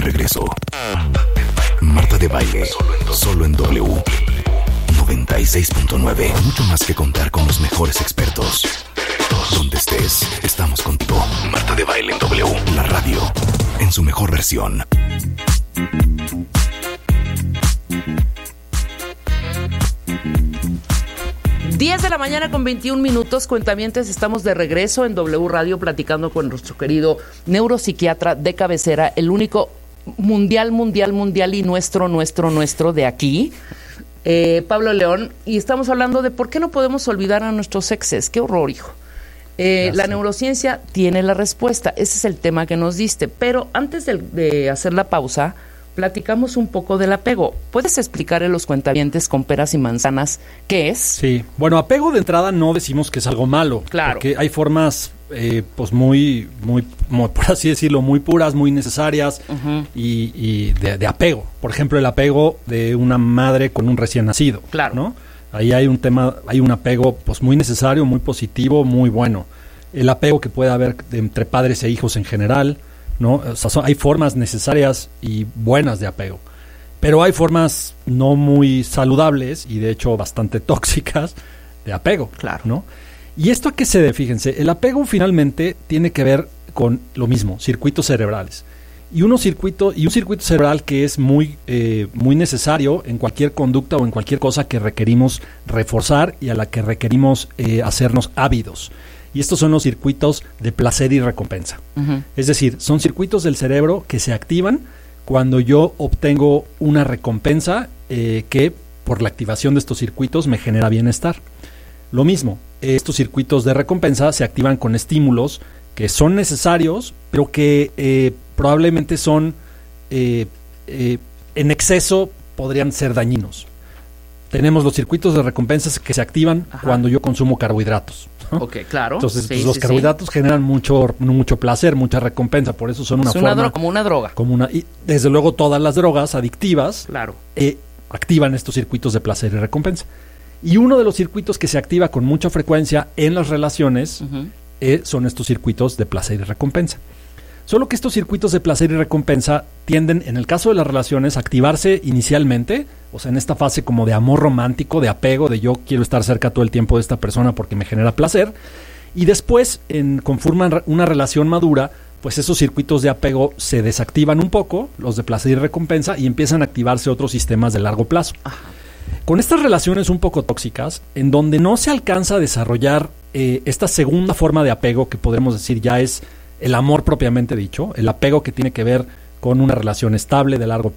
regreso. Marta de Baile, solo en W 96.9. Mucho más que contar con los mejores expertos. Donde estés, estamos contigo. Marta de Baile en W, la radio en su mejor versión. 10 de la mañana con 21 minutos, cuentavientes, estamos de regreso en W Radio platicando con nuestro querido neuropsiquiatra de cabecera, el único mundial y nuestro de aquí, Pablo León, y estamos hablando de por qué no podemos olvidar a nuestros exes. Qué horror, hijo. La neurociencia tiene la respuesta, ese es el tema que nos diste, pero antes de hacer la pausa, platicamos un poco del apego. ¿Puedes explicar a los cuentavientes con peras y manzanas qué es? Sí, bueno, apego de entrada no decimos que es algo malo. Claro. Porque hay formas, pues muy, por así decirlo, muy puras, muy necesarias y de apego. Por ejemplo, el apego de una madre con un recién nacido. Claro. ¿No? Ahí hay un tema, hay un apego pues muy necesario, muy positivo, muy bueno. El apego que puede haber entre padres e hijos en general, ¿no? O sea, hay formas necesarias y buenas de apego, pero hay formas no muy saludables y de hecho bastante tóxicas de apego, claro, ¿no? ¿Y esto a qué se debe? Fíjense, el apego finalmente tiene que ver con lo mismo, circuitos cerebrales. Y un circuito cerebral que es muy necesario en cualquier conducta o en cualquier cosa que requerimos reforzar y a la que requerimos hacernos ávidos. Y estos son los circuitos de placer y recompensa. Es decir, son circuitos del cerebro que se activan cuando yo obtengo una recompensa que por la activación de estos circuitos me genera bienestar. Lo mismo, estos circuitos de recompensa se activan con estímulos que son necesarios, pero que probablemente son en exceso podrían ser dañinos. Tenemos los circuitos de recompensas que se activan cuando yo consumo carbohidratos. Ok, claro. Entonces, pues, los carbohidratos generan mucho placer, mucha recompensa, por eso son una forma... como una droga. Y desde luego todas las drogas adictivas claro, activan estos circuitos de placer y recompensa. Y uno de los circuitos que se activa con mucha frecuencia en las relaciones son estos circuitos de placer y recompensa. Solo que estos circuitos de placer y recompensa tienden, en el caso de las relaciones, a activarse inicialmente, o sea, en esta fase como de amor romántico, de apego, de yo quiero estar cerca todo el tiempo de esta persona porque me genera placer, y después, conforman una relación madura, pues esos circuitos de apego se desactivan un poco, los de placer y recompensa, y empiezan a activarse otros sistemas de largo plazo. Con estas relaciones un poco tóxicas, en donde no se alcanza a desarrollar esta segunda forma de apego, que podemos decir ya es el amor propiamente dicho, el apego que tiene que ver con una relación estable de largo